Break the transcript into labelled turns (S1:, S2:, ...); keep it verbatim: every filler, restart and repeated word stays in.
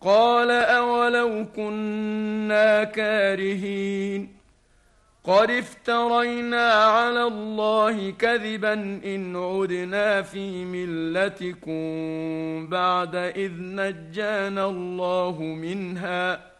S1: قال أولو كنا كارهين قد افترينا على الله كذبا إن عدنا في ملتكم بعد إذ نجانا الله منها